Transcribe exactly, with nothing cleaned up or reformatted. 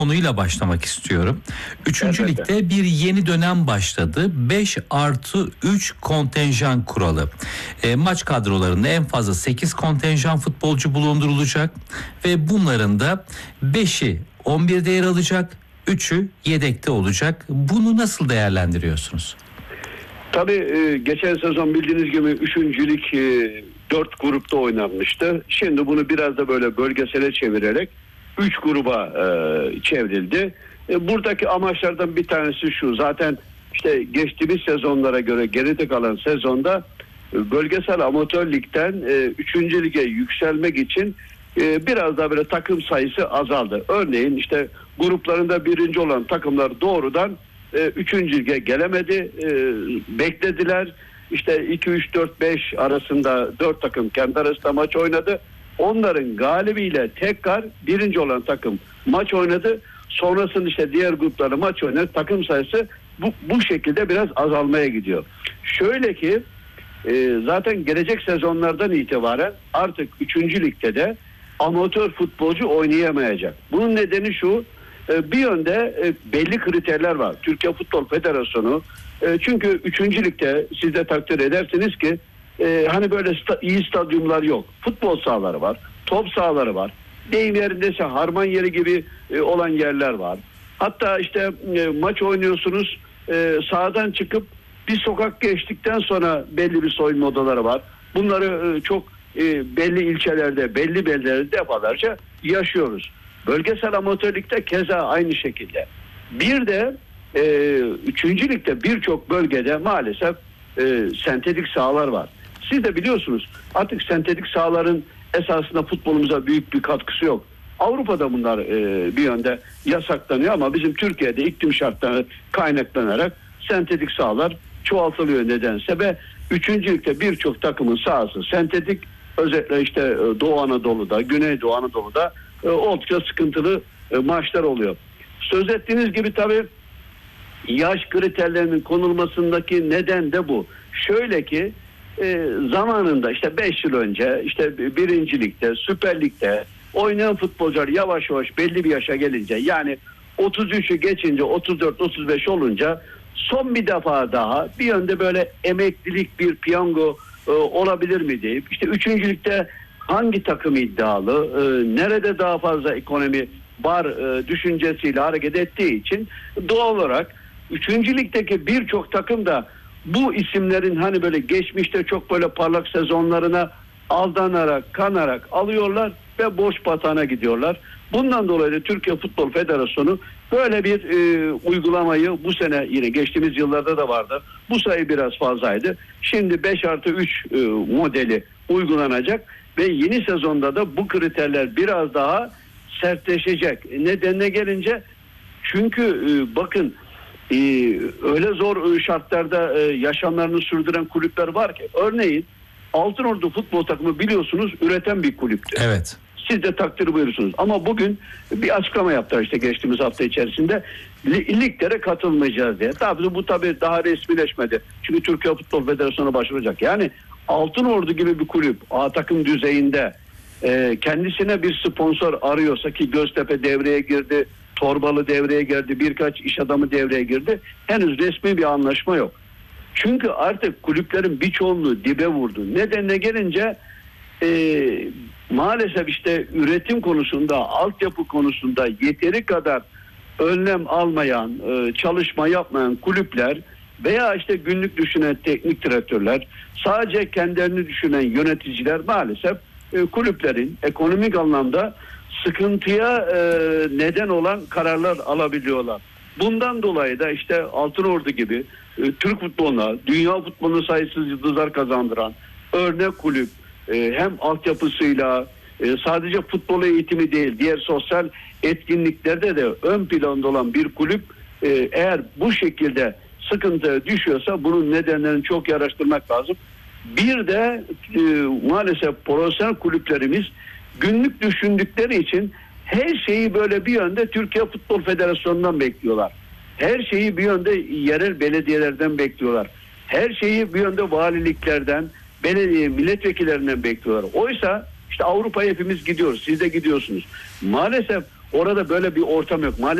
konuyla başlamak istiyorum. Üçüncü Elbette. ligde bir yeni dönem başladı. beş artı üç kontenjan kuralı. E, maç kadrolarında en fazla sekiz kontenjan futbolcu bulundurulacak ve bunların da beşi on birde yer alacak, üçü yedekte olacak. Bunu nasıl değerlendiriyorsunuz? Tabii e, geçen sezon bildiğiniz gibi üçüncülük e, dört grupta oynanmıştı. Şimdi bunu biraz da böyle bölgesele çevirerek üç gruba e, çevrildi. E, buradaki amaçlardan bir tanesi şu. Zaten işte geçtiğimiz sezonlara göre geride kalan sezonda e, bölgesel amatör ligden e, üçüncü lige yükselmek için e, biraz daha böyle takım sayısı azaldı. Örneğin işte gruplarında birinci olan takımlar doğrudan e, üçüncü lige gelemedi. E, beklediler. İşte iki, üç, dört, beş arasında dört takım kendi arasında maç oynadı. Onların galibiyle tekrar birinci olan takım maç oynadı. Sonrasında işte diğer gruplarda maç oynadı. Takım sayısı bu, bu şekilde biraz azalmaya gidiyor. Şöyle ki e, zaten gelecek sezonlardan itibaren artık üçüncü ligde de amatör futbolcu oynayamayacak. Bunun nedeni şu. E, bir yönde e, belli kriterler var. Türkiye Futbol Federasyonu e, çünkü üçüncü ligde siz de takdir edersiniz ki Ee, hani böyle sta- iyi stadyumlar yok. Futbol sahaları var. Top sahaları var. Deyim yerindeyse harman yeri gibi e, olan yerler var. Hatta işte e, maç oynuyorsunuz. E, sahadan çıkıp bir sokak geçtikten sonra belli bir soyunma odaları var. Bunları e, çok e, belli ilçelerde, belli beldelerde defalarca yaşıyoruz. Bölgesel amatörlükte keza aynı şekilde. Bir de e, üçüncü ligde birçok bölgede maalesef e, sentetik sahalar var. Siz de biliyorsunuz artık sentetik sahaların esasında futbolumuza büyük bir katkısı yok. Avrupa'da bunlar e, bir yönde yasaklanıyor ama bizim Türkiye'de iklim şartları kaynaklanarak sentetik sahalar çoğaltılıyor nedense ve üçüncülükte birçok takımın sahası sentetik, özellikle işte Doğu Anadolu'da, Güneydoğu Anadolu'da e, oldukça sıkıntılı e, maçlar oluyor. Söz ettiğiniz gibi tabii yaş kriterlerinin konulmasındaki neden de bu. Şöyle ki e, zamanında işte beş yıl önce işte birinci ligde, Süper Lig'de oynayan futbolcular yavaş yavaş belli bir yaşa gelince, yani otuz üçü geçince, otuz dört otuz beş olunca son bir defa daha bir yönde böyle emeklilik bir piyango e, olabilir mi deyip işte üçüncü ligde hangi takım iddialı, e, nerede daha fazla ekonomi var e, düşüncesiyle hareket ettiği için doğal olarak üçüncü ligdeki birçok takım da bu isimlerin hani böyle geçmişte çok böyle parlak sezonlarına aldanarak, kanarak alıyorlar ve boş batağına gidiyorlar. Bundan dolayı da Türkiye Futbol Federasyonu böyle bir e, uygulamayı bu sene, yine geçtiğimiz yıllarda da vardı. Bu sayı biraz fazlaydı. Şimdi beş artı üç e, modeli uygulanacak ve yeni sezonda da bu kriterler biraz daha sertleşecek. Nedenine gelince çünkü e, bakın e, öyle zor şartlarda e, yaşamlarını sürdüren kulüpler var ki. Örneğin Altınordu futbol takımı biliyorsunuz üreten bir kulüptü. Evet. Siz de takdir buyursunuz. Ama bugün bir açıklama yaptılar işte geçtiğimiz hafta içerisinde. Liglere katılmayacağız diye. Tabii bu tabii daha resmileşmedi. Çünkü Türkiye Futbol Federasyonu başvuracak. Yani Altınordu gibi bir kulüp A takım düzeyinde e, kendisine bir sponsor arıyorsa, ki Göztepe devreye girdi, Torbalı devreye girdi, birkaç iş adamı devreye girdi. Henüz resmi bir anlaşma yok. Çünkü artık kulüplerin bir çoğunluğu dibe vurdu. Nedenine gelince e, maalesef işte üretim konusunda, altyapı konusunda yeteri kadar önlem almayan, e, çalışma yapmayan kulüpler veya işte günlük düşünen teknik direktörler, sadece kendilerini düşünen yöneticiler maalesef e, kulüplerin ekonomik anlamda sıkıntıya e, neden olan kararlar alabiliyorlar. Bundan dolayı da işte Altınordu gibi e, Türk futboluna, dünya futboluna sayısız yıldızlar kazandıran örnek kulüp, e, hem altyapısıyla e, sadece futbol eğitimi değil, diğer sosyal etkinliklerde de ön planda olan bir kulüp e, eğer bu şekilde sıkıntıya düşüyorsa bunun nedenlerini çok iyi araştırmak lazım. Bir de e, maalesef profesyonel kulüplerimiz günlük düşündükleri için her şeyi böyle bir yönde Türkiye Futbol Federasyonu'ndan bekliyorlar. Her şeyi bir yönde yerel belediyelerden bekliyorlar. Her şeyi bir yönde valiliklerden, belediye milletvekillerinden bekliyorlar. Oysa işte Avrupa'ya hepimiz gidiyoruz. Siz de gidiyorsunuz. Maalesef Orada böyle bir ortam yok. Maalesef